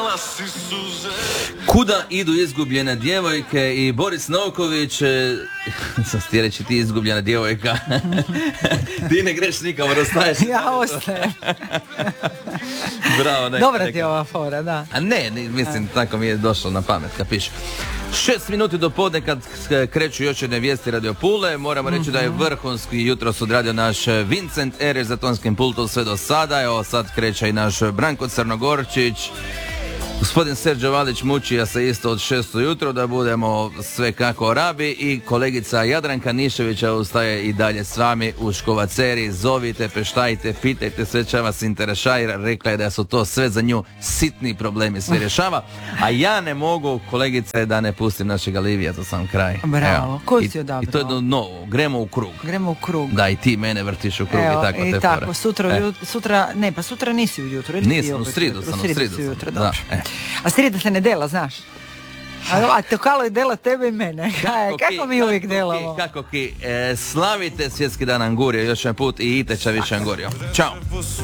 Kuda idu izgubljene djevojke i Boris Novković, sam ti reći ti izgubljena djevojka, ti ne greš nikamo, ostaješ. Ja ostajem. Bravo, dobra ti je ova fora, da. A ne, mislim, tako mi je došlo na pamet, kapiš. 6 minuti do podne kad kreću još jedne vijesti Radio Pule, moramo reći da je vrhunski jutros odradio naš Vincent Ereš za tonskim pultom sve do sada. Evo sad kreće i naš Branko Crnogorčić. Gospodin Serđo Valić mučija se isto od 6 jutro da budemo sve kako rabi i kolegica Jadranka Niševića ustaje i dalje s vami u Škovaceri. Zovite, peštajte, pitajte, sve će vas interesira. Rekla je da su to sve za nju sitni problemi, sve rješava. A ja ne mogu, kolegice, da ne pustim našega Livija za sam kraj. Bravo, ko si odabrao? I to je novo, gremo u krug. Gremo u krug. Da, i ti mene vrtiš u krug. Evo, i tako i te tako, fore. sutra nisi ujutro. Nisam, u sridu sam. Da. A sreda se ne dela, znaš? A Tokalo je dela tebe i mene. Kako mi uvijek delamo? Kako ki, slavite svjetski dan Angurija još jedan put i Iteća više Angurio. Ćao!